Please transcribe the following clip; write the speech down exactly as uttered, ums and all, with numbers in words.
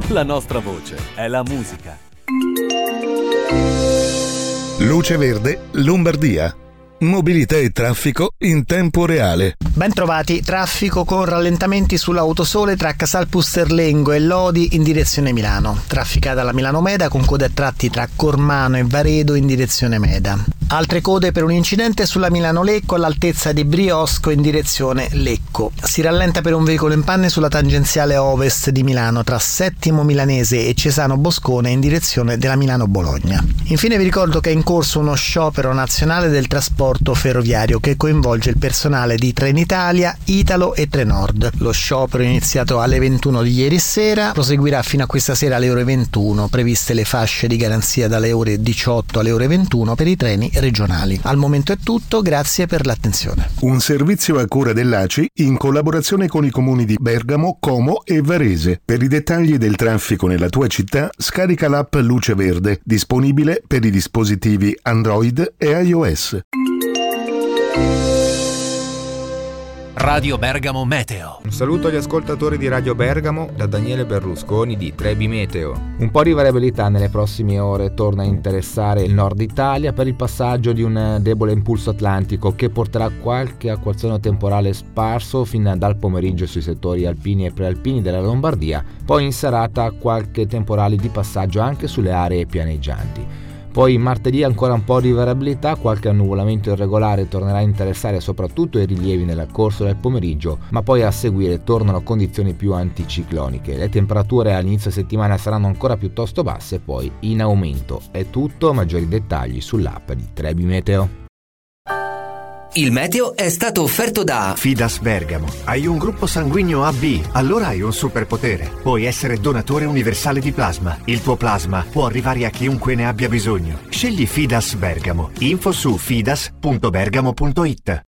La nostra voce è la musica. Luce Verde, Lombardia. Mobilità e traffico in tempo reale. Ben trovati, traffico con rallentamenti sull'autosole tra Casal Pusterlengo e Lodi in direzione Milano. Trafficata la Milano Meda con code a tratti tra Cormano e Varedo in direzione Meda. Altre code per un incidente sulla Milano Lecco all'altezza di Briosco in direzione Lecco. Si rallenta per un veicolo in panne sulla tangenziale ovest di Milano tra Settimo Milanese e Cesano Boscone in direzione della Milano Bologna. Infine vi ricordo che è in corso uno sciopero nazionale del trasporto ferroviario che coinvolge il personale di Trenitalia, Italo e Trenord. Lo sciopero è iniziato alle ventuno di ieri sera, proseguirà fino a questa sera alle ore ventuno, previste le fasce di garanzia dalle ore diciotto alle ore ventuno per i treni regionali. Al momento è tutto, grazie per l'attenzione. Un servizio a cura dell'A C I in collaborazione con i comuni di Bergamo, Como e Varese. Per i dettagli del traffico nella tua città, scarica l'app Luce Verde, disponibile per i dispositivi Android e iOS. Radio Bergamo Meteo. Un saluto agli ascoltatori di Radio Bergamo da Daniele Berlusconi di Trebi Meteo. Un po' di variabilità nelle prossime ore torna a interessare il nord Italia per il passaggio di un debole impulso atlantico che porterà qualche acquazzone temporale sparso fin dal pomeriggio sui settori alpini e prealpini della Lombardia, poi in serata qualche temporale di passaggio anche sulle aree pianeggianti. Poi martedì ancora un po' di variabilità, qualche annuvolamento irregolare tornerà a interessare soprattutto i rilievi nel corso del pomeriggio, ma poi a seguire tornano condizioni più anticicloniche. Le temperature all'inizio settimana saranno ancora piuttosto basse, poi in aumento. È tutto, maggiori dettagli sull'app di Trebi Meteo. Il meteo è stato offerto da Fidas Bergamo. Hai un gruppo sanguigno A B, allora hai un superpotere. Puoi essere donatore universale di plasma. Il tuo plasma può arrivare a chiunque ne abbia bisogno. Scegli Fidas Bergamo. Info su fidas punto bergamo punto it.